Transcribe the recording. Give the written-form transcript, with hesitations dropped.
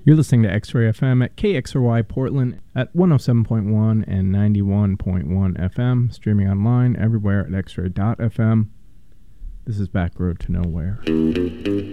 You're listening to X-Ray FM at KXRY Portland at 107.1 and 91.1 FM, streaming online everywhere at xray.fm. This is Back Road to Nowhere.